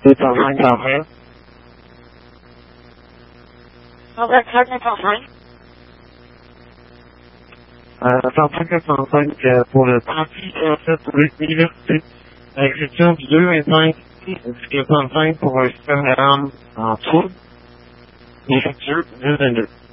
205 parfait. Avec 405. 105 pour le parti fait pour l'université. Exécution du 225 jusqu'à 105 pour un système RAM en trouble. Effectueux 222.